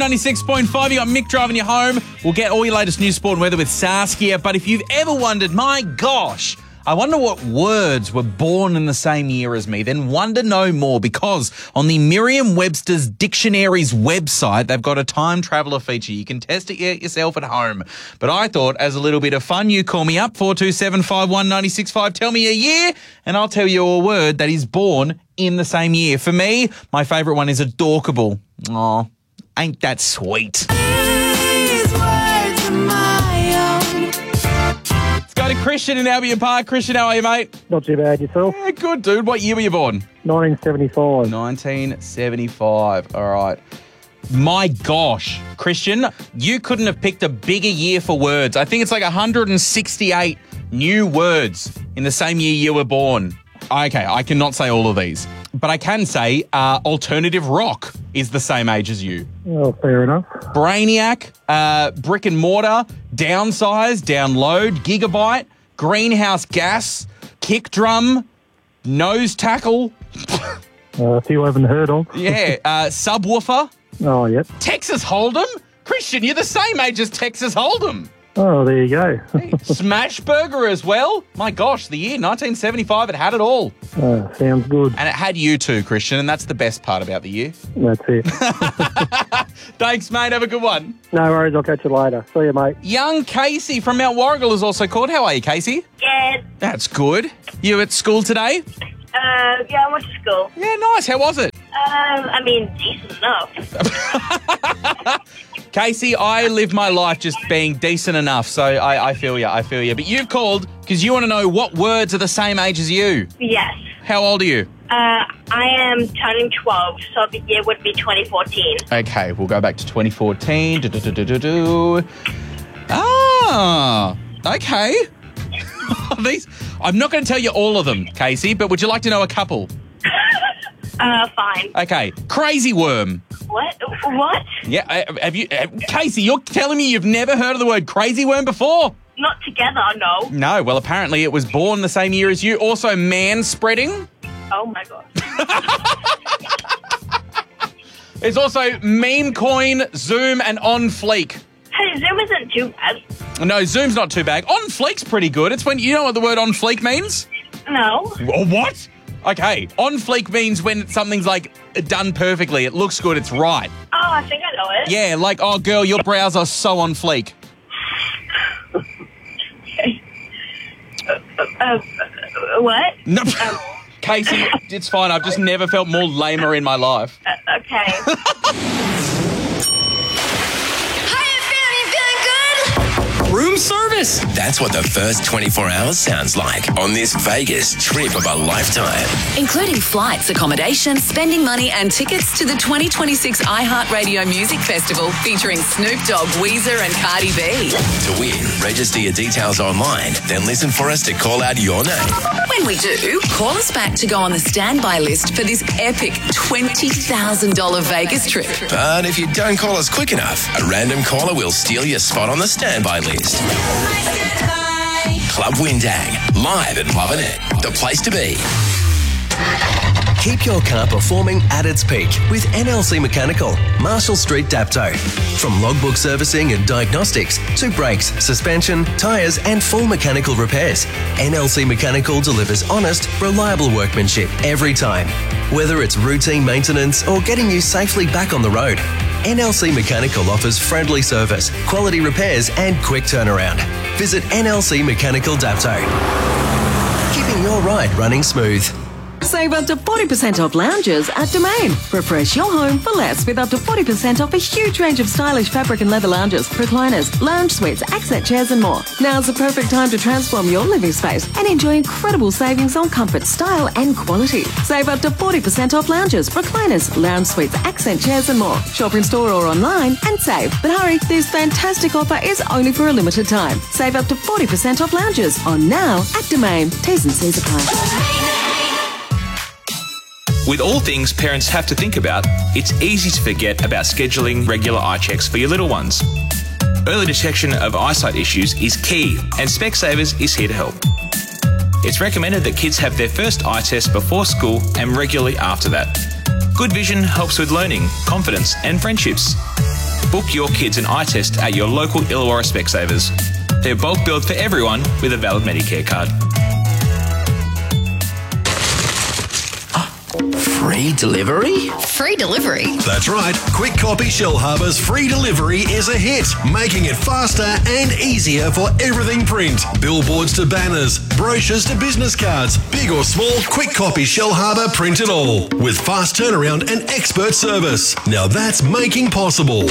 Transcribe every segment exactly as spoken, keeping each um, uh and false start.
ninety-six point five, you got Mick driving you home. We'll get all your latest news, sport and weather with Saskia. But if you've ever wondered, my gosh, I wonder what words were born in the same year as me, then wonder no more, because on the Merriam-Webster's Dictionary's website, they've got a time traveller feature. You can test it yourself at home. But I thought, as a little bit of fun, you call me up, four two seven, five one nine six five, tell me a year, and I'll tell you a word that is born in the same year. For me, my favourite one is adorkable. Aw, ain't that sweet? Go to Christian in Albion Park. Christian, how are you, mate? Not too bad, yourself? Yeah, good, dude. What year were you born? nineteen seventy-five. nineteen seventy-five. All right. My gosh, Christian, you couldn't have picked a bigger year for words. I think it's like one hundred sixty-eight new words in the same year you were born. Okay, I cannot say all of these, but I can say uh, alternative rock is the same age as you. Oh, fair enough. Brainiac, uh, brick and mortar, downsize, download, gigabyte, greenhouse gas, kick drum, nose tackle. uh, a few I haven't heard of. yeah, uh, subwoofer. Oh, yep. Texas Hold'em? Christian, you're the same age as Texas Hold'em. Oh, there you go. Smash Burger as well. My gosh, the year nineteen seventy-five, it had it all. Oh, sounds good. And it had you too, Christian, and that's the best part about the year. That's it. Thanks, mate. Have a good one. No worries. I'll catch you later. See you, mate. Young Casey from Mount Warrigal is also called. How are you, Casey? Good. That's good. You at school today? Uh, yeah, I went to school. Yeah, nice. How was it? Um, I mean, decent enough. Casey, I live my life just being decent enough, so I, I feel you, I feel you. But you've called because you want to know what words are the same age as you. Yes. How old are you? Uh, I am turning twelve, so the year would be twenty fourteen. Okay, we'll go back to twenty fourteen. Do-do-do-do-do. Ah, okay. These, I'm not going to tell you all of them, Casey, but would you like to know a couple? Uh, fine. Okay, crazy worm. What? What? Yeah, uh, have you, uh, Casey, you're telling me you've never heard of the word crazy worm before? Not together, no. No, well, apparently it was born the same year as you. Also, man spreading. Oh, my God. There's also meme coin, Zoom, and on fleek. Hey, Zoom isn't too bad. No, Zoom's not too bad. On fleek's pretty good. It's when, you know what the word on fleek means? No. Oh, what? Okay, on fleek means when something's like done perfectly. It looks good. It's right. Oh, I think I know it. Yeah, like, oh, girl, your brows are so on fleek. Okay. Uh, uh, uh, what? No, Casey, it's fine. I've just never felt more lamer in my life. Uh, okay. Room service. That's what the first twenty-four hours sounds like on this Vegas trip of a lifetime. Including flights, accommodation, spending money and tickets to the twenty twenty-six iHeartRadio Music Festival featuring Snoop Dogg, Weezer and Cardi B. To win, register your details online, then listen for us to call out your name. When we do, call us back to go on the standby list for this epic twenty thousand dollars Vegas trip. But if you don't call us quick enough, a random caller will steal your spot on the standby list. Club Windang, live at Lovin' It, the place to be. Keep your car performing at its peak with N L C Mechanical, Marshall Street, Dapto. From logbook servicing and diagnostics to brakes, suspension, tyres and full mechanical repairs, N L C Mechanical delivers honest, reliable workmanship every time. Whether it's routine maintenance or getting you safely back on the road, N L C Mechanical offers friendly service, quality repairs and quick turnaround. Visit N L C Mechanical Dapto. Keeping your ride running smooth. Save up to forty percent off lounges at Domain. Refresh your home for less with up to forty percent off a huge range of stylish fabric and leather lounges, recliners, lounge suites, accent chairs and more. Now's the perfect time to transform your living space and enjoy incredible savings on comfort, style and quality. Save up to forty percent off lounges, recliners, lounge suites, accent chairs and more. Shop in store or online and save. But hurry, this fantastic offer is only for a limited time. Save up to forty percent off lounges on now at Domain. T's and C's apply. With all things parents have to think about, it's easy to forget about scheduling regular eye checks for your little ones. Early detection of eyesight issues is key, and Specsavers is here to help. It's recommended that kids have their first eye test before school and regularly after that. Good vision helps with learning, confidence and friendships. book your kids an eye test at your local Illawarra Specsavers. They're bulk billed for everyone with a valid Medicare card. Free delivery? Free delivery? That's right. Quick Copy Shellharbour's free delivery is a hit, making it faster and easier for everything print. Billboards to banners, brochures to business cards, big or small, Quick Copy Shellharbour print it all. With fast turnaround and expert service. Now that's making possible.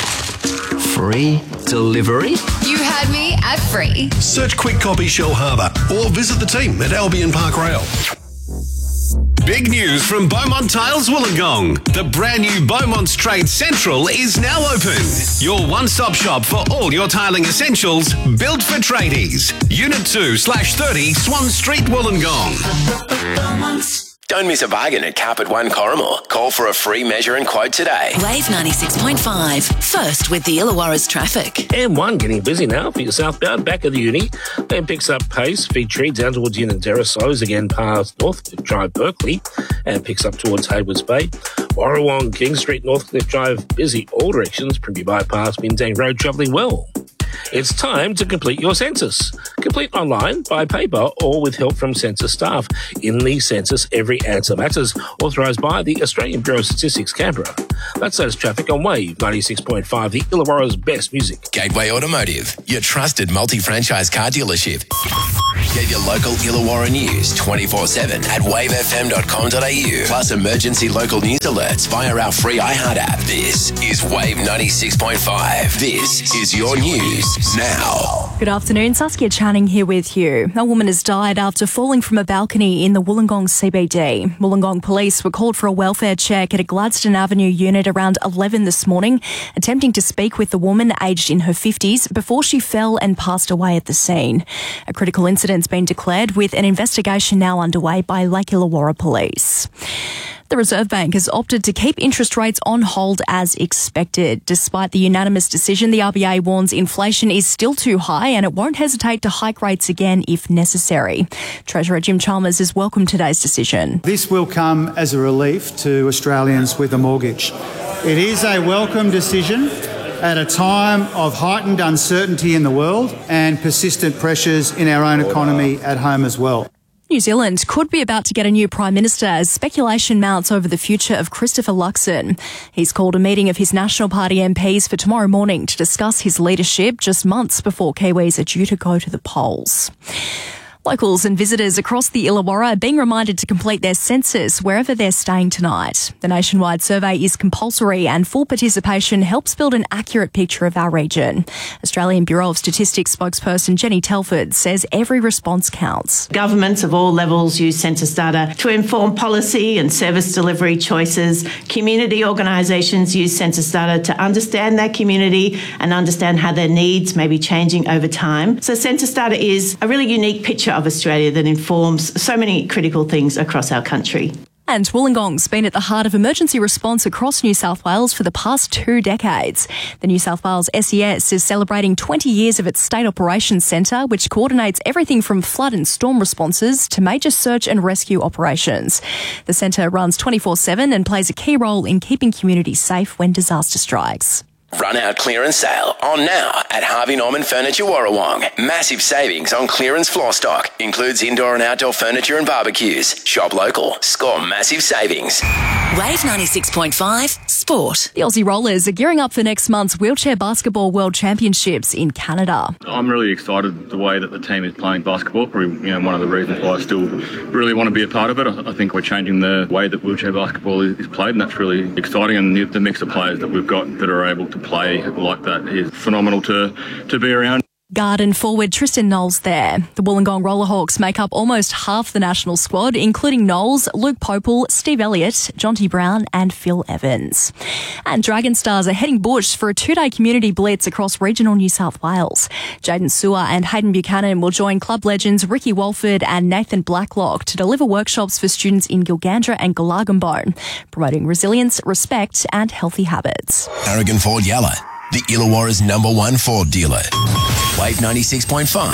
Free delivery? You had me at free. Search Quick Copy Shellharbour or visit the team at Albion Park Rail. Big news from Beaumont Tiles Wollongong. The brand new Beaumont's Trade Central is now open. Your one-stop shop for all your tiling essentials, built for tradies. Unit two slash thirty Swan Street, Wollongong. Don't miss a bargain at Carpet One Corrimor. Call for a free measure and quote today. Wave ninety-six point five. First with the Illawarra's traffic. M one getting busy now for your southbound, back of the uni. Then picks up pace, Figtree down towards Unanderra, slows again past Northcliffe Drive, Berkeley, and picks up towards Haywards Bay. Warrawong, King Street, Northcliffe Drive, busy all directions. Primby Bypass, Bindang Road, travelling well. It's time to complete your census. Complete online, by paper, or with help from census staff. In the census, every answer matters. Authorised by the Australian Bureau of Statistics, Canberra. That's those traffic on Wave ninety-six point five, the Illawarra's best music. Gateway Automotive, your trusted multi-franchise car dealership. Get your local Illawarra news twenty-four seven at wave f m dot com dot a u. Plus emergency local news alerts via our free iHeart app. This is Wave ninety-six point five. This is your news now. Good afternoon, Saskia Channing here with you. A woman has died after falling from a balcony in the Wollongong C B D. Wollongong police were called for a welfare check at a Gladstone Avenue unit around eleven this morning, attempting to speak with the woman aged in her fifties before she fell and passed away at the scene. A critical incident's been declared with an investigation now underway by Lake Illawarra Police. The Reserve Bank has opted to keep interest rates on hold as expected. Despite the unanimous decision, the R B A warns inflation is still too high and it won't hesitate to hike rates again if necessary. Treasurer Jim Chalmers has welcomed today's decision. This will come as a relief to Australians with a mortgage. It is a welcome decision at a time of heightened uncertainty in the world and persistent pressures in our own economy at home as well. New Zealand could be about to get a new Prime Minister as speculation mounts over the future of Christopher Luxon. He's called a meeting of his National Party M Ps for tomorrow morning to discuss his leadership just months before Kiwis are due to go to the polls. Locals and visitors across the Illawarra are being reminded to complete their census wherever they're staying tonight. The nationwide survey is compulsory and full participation helps build an accurate picture of our region. Australian Bureau of Statistics spokesperson Jenny Telford says every response counts. Governments of all levels use census data to inform policy and service delivery choices. Community organisations use census data to understand their community and understand how their needs may be changing over time. So census data is a really unique picture of Australia that informs so many critical things across our country. And Wollongong's been at the heart of emergency response across New South Wales for the past two decades. The New South Wales S E S is celebrating twenty years of its State Operations Centre, which coordinates everything from flood and storm responses to major search and rescue operations. The centre runs twenty-four seven and plays a key role in keeping communities safe when disaster strikes. Run out clearance sale on now at Harvey Norman Furniture Warrawong. Massive savings on clearance floor stock. Includes indoor and outdoor furniture and barbecues. Shop local. Score massive savings. Wave ninety-six point five Sport. The Aussie Rollers are gearing up for next month's Wheelchair Basketball World Championships in Canada. I'm really excited the way that the team is playing basketball. Probably, you know, one of the reasons why I still really want to be a part of it. I think we're changing the way that wheelchair basketball is played, and that's really exciting. And the, the mix of players that we've got that are able to play like that is phenomenal to to be around. Guard and forward Tristan Knowles there. The Wollongong Rollerhawks make up almost half the national squad, including Knowles, Luke Popel, Steve Elliott, Jonty Brown and Phil Evans. And Dragon Stars are heading bush for a two-day community blitz across regional New South Wales. Jaden Sewer and Hayden Buchanan will join club legends Ricky Walford and Nathan Blacklock to deliver workshops for students in Gilgandra and Galagambo, promoting resilience, respect and healthy habits. Aragon Ford Yalla, the Illawarra's number one Ford dealer. Wave ninety-six point five.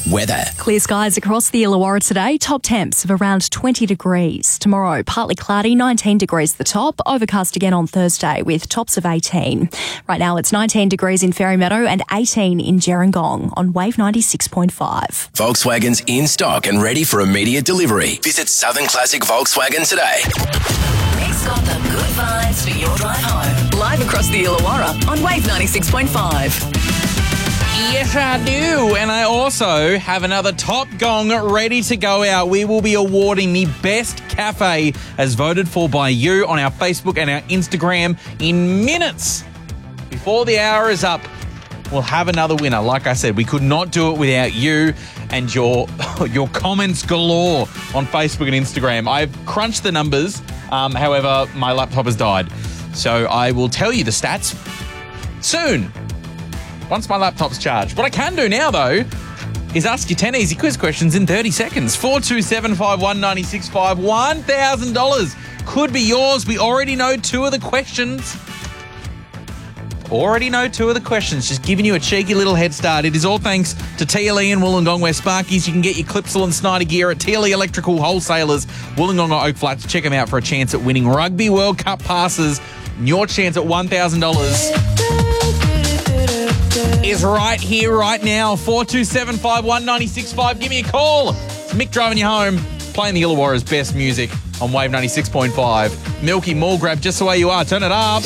Weather. Clear skies across the Illawarra today. Top temps of around twenty degrees. Tomorrow, partly cloudy, nineteen degrees the top. Overcast again on Thursday with tops of eighteen. Right now, it's nineteen degrees in Ferrymeadow and eighteen in Gerringong on Wave ninety-six point five. Volkswagen's in stock and ready for immediate delivery. Visit Southern Classic Volkswagen today. Nick's got the good vibes for your drive home. Live across the Illawarra on Wave ninety-six point five. Yes, I do. And I also have another Top Gong ready to go out. We will be awarding the best cafe as voted for by you on our Facebook and our Instagram in minutes. Before the hour is up, we'll have another winner. Like I said, we could not do it without you and your your comments galore on Facebook and Instagram. I've crunched the numbers. Um, however, my laptop has died. So I will tell you the stats soon, once my laptop's charged. What I can do now, though, is ask you ten easy quiz questions in thirty seconds. four two seven five one nine six five. one thousand dollars could be yours. We already know two of the questions. Already know two of the questions. Just giving you a cheeky little head start. It is all thanks to T L E and Wollongong, where Sparkies. You can get your Clipsal and Snyder gear at T L E Electrical Wholesalers, Wollongong or Oak Flats. Check them out for a chance at winning Rugby World Cup passes. Your chance at one thousand dollars is right here, right now. four two seven five one nine six five. Give me a call. It's Mick driving you home, playing the Illawarra's best music on Wave ninety-six point five. Milky Mall Grab, just the way you are. Turn it up.